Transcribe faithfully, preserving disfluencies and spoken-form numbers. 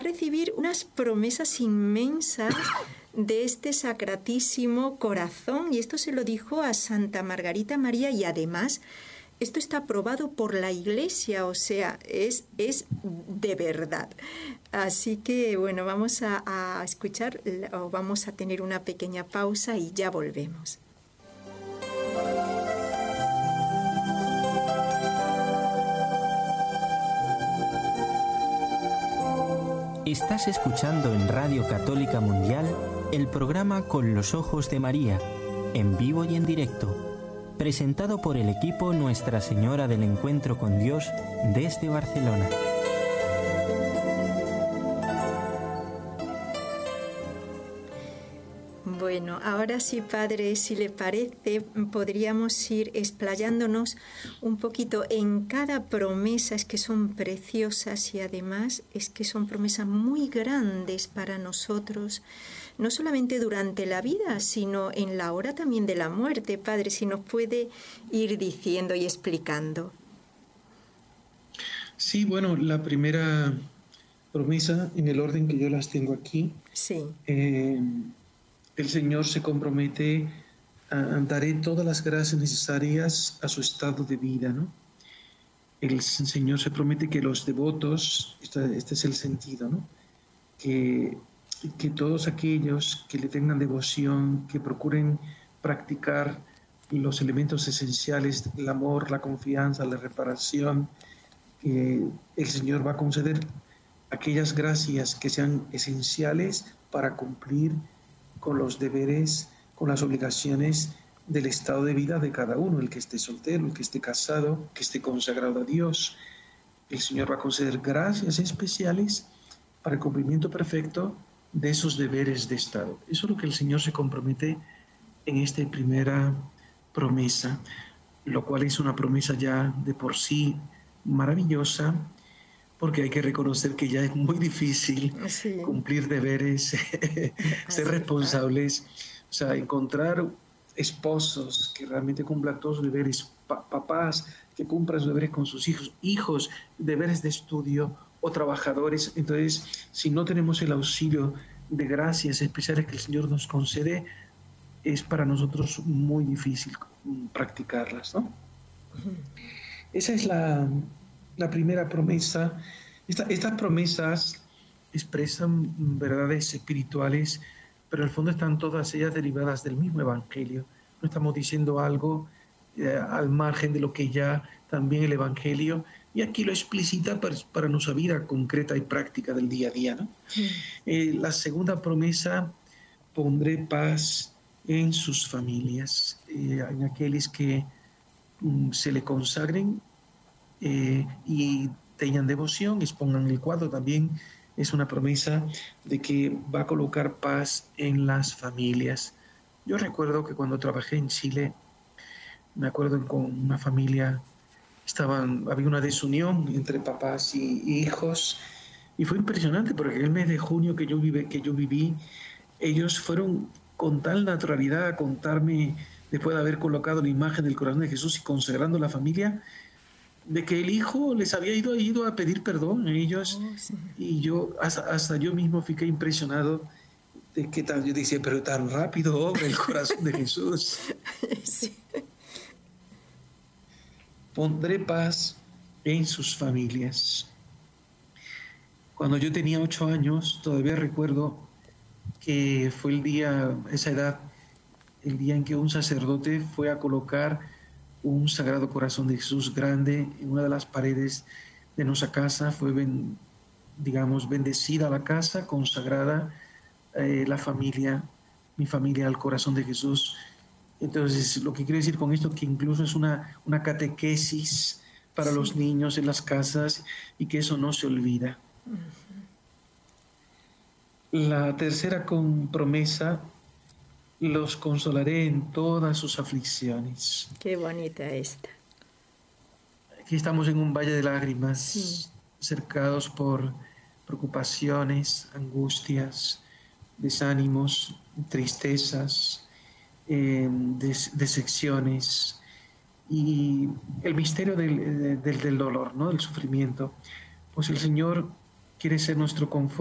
recibir unas promesas inmensas de este Sacratísimo Corazón, y esto se lo dijo a Santa Margarita María, y además esto está aprobado por la Iglesia, o sea, es, es de verdad. Así que, bueno, vamos a, a escuchar, o vamos a tener una pequeña pausa y ya volvemos. Estás escuchando en Radio Católica Mundial el programa Con los Ojos de María, en vivo y en directo, presentado por el equipo Nuestra Señora del Encuentro con Dios desde Barcelona. Bueno, ahora sí, Padre, si le parece, podríamos ir explayándonos un poquito en cada promesa. Es que son preciosas y además es que son promesas muy grandes para nosotros, no solamente durante la vida, sino en la hora también de la muerte. Padre, si nos puede ir diciendo y explicando. Sí, bueno, la primera promesa, en el orden que yo las tengo aquí, sí. Eh, el Señor se compromete a daré todas las gracias necesarias a su estado de vida, ¿no? El Señor se promete que los devotos, este, este es el sentido, ¿no? Que, que todos aquellos que le tengan devoción, que procuren practicar los elementos esenciales, el amor, la confianza, la reparación, que el Señor va a conceder aquellas gracias que sean esenciales para cumplir con los deberes, con las obligaciones del estado de vida de cada uno, el que esté soltero, el que esté casado, que esté consagrado a Dios. El Señor va a conceder gracias especiales para el cumplimiento perfecto de esos deberes de estado. Eso es lo que el Señor se compromete en esta primera promesa, lo cual es una promesa ya de por sí maravillosa, porque hay que reconocer que ya es muy difícil sí. cumplir deberes, ser responsables, o sea, encontrar esposos que realmente cumplan todos los deberes, pa papás que cumplan sus deberes con sus hijos, hijos, deberes de estudio o trabajadores. Entonces, si no tenemos el auxilio de gracias especiales que el Señor nos concede, es para nosotros muy difícil practicarlas, ¿no? Uh-huh. Esa es la... La primera promesa. Esta, estas promesas expresan verdades espirituales, pero en el fondo están todas ellas derivadas del mismo Evangelio. No estamos diciendo algo eh, al margen de lo que ya también el Evangelio, y aquí lo explicita para, para nuestra vida concreta y práctica del día a día, ¿no? Sí. Eh, la segunda promesa, pondré paz en sus familias, eh, en aquellos que mm, se le consagren Eh, y tengan devoción, expongan el cuadro. También es una promesa de que va a colocar paz en las familias. Yo recuerdo que cuando trabajé en Chile, me acuerdo con una familia, estaban, había una desunión entre papás y, y hijos, y fue impresionante porque en el mes de junio que yo, vive, que yo viví, ellos fueron con tal naturalidad a contarme, después de haber colocado la imagen del corazón de Jesús y consagrando la familia, de que el hijo les había ido, ido a pedir perdón a ellos. Oh, sí. Y yo hasta, hasta yo mismo fiqué impresionado de que tan, yo decía, pero tan rápido obra el corazón de Jesús. Sí. Pondré paz en sus familias. Cuando yo tenía ocho años, todavía recuerdo que fue el día, esa edad, el día en que un sacerdote fue a colocar un Sagrado Corazón de Jesús grande en una de las paredes de nuestra casa. Fue, ben, digamos, bendecida la casa, consagrada eh, la familia, mi familia al Corazón de Jesús. Entonces, lo que quiero decir con esto, que incluso es una, una catequesis para sí. los niños en las casas, y que eso no se olvida. Uh-huh. La tercera con promesa, los consolaré en todas sus aflicciones. Qué bonita esta. Aquí estamos en un valle de lágrimas, sí. cercados por preocupaciones, angustias, desánimos, tristezas, eh, des decepciones, y el misterio del, del, del dolor, ¿no? Del sufrimiento. Pues el Señor quiere ser nuestro confort.